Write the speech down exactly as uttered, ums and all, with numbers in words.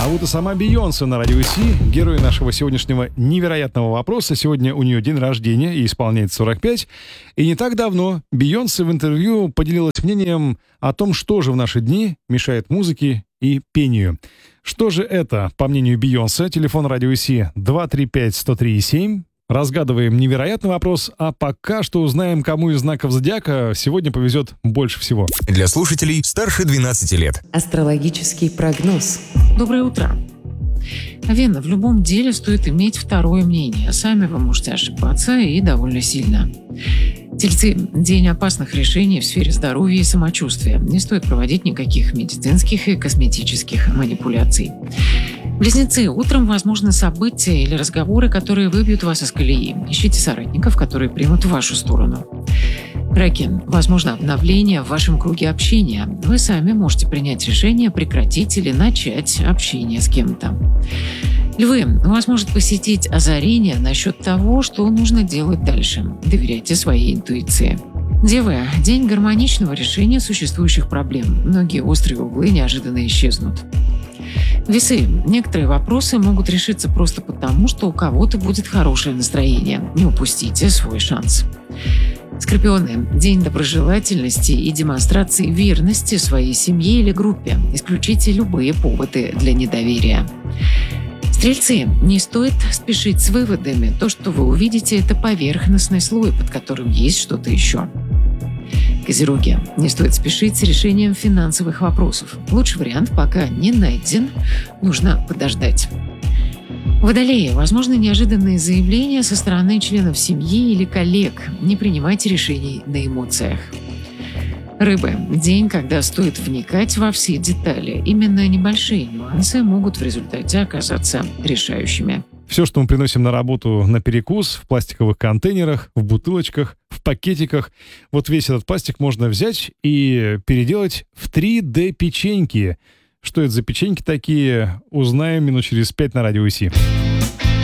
А вот и сама Бейонсе на радио Си, герой нашего сегодняшнего невероятного вопроса. Сегодня у нее день рождения, и исполняется сорок пять. И не так давно Бейонсе в интервью поделилась мнением о том, что же в наши дни мешает музыке и пению. Что же это, по мнению Бейонсе? Телефон радио Си два три пять сто три семь. Разгадываем невероятный вопрос, а пока что узнаем, кому из знаков зодиака сегодня повезет больше всего. Для слушателей старше двенадцати лет. Астрологический прогноз. Доброе утро. Вена, в любом деле стоит иметь второе мнение. Сами вы можете ошибаться и довольно сильно. Тельцы, день опасных решений в сфере здоровья и самочувствия. Не стоит проводить никаких медицинских и косметических манипуляций. Близнецы, утром возможны события или разговоры, которые выбьют вас из колеи. Ищите соратников, которые примут вашу сторону. Раки, возможно обновление в вашем круге общения. Вы сами можете принять решение прекратить или начать общение с кем-то. Львы, вас может посетить озарение насчет того, что нужно делать дальше. Доверяйте своей интуиции. Девы, день гармоничного решения существующих проблем. Многие острые углы неожиданно исчезнут. Весы. Некоторые вопросы могут решиться просто потому, что у кого-то будет хорошее настроение. Не упустите свой шанс. Скорпионы. День доброжелательности и демонстрации верности своей семье или группе. Исключите любые поводы для недоверия. Стрельцы. Не стоит спешить с выводами. То, что вы увидите, это поверхностный слой, под которым есть что-то еще. Козероги. Не стоит спешить с решением финансовых вопросов. Лучший вариант пока не найден. Нужно подождать. Водолеи. Возможны неожиданные заявления со стороны членов семьи или коллег. Не принимайте решений на эмоциях. Рыбы. День, когда стоит вникать во все детали. Именно небольшие нюансы могут в результате оказаться решающими. Все, что мы приносим на работу на перекус, в пластиковых контейнерах, в бутылочках, в пакетиках, вот весь этот пластик можно взять и переделать в три дэ печеньки. Что это за печеньки такие, узнаем минут через пять на радио Си.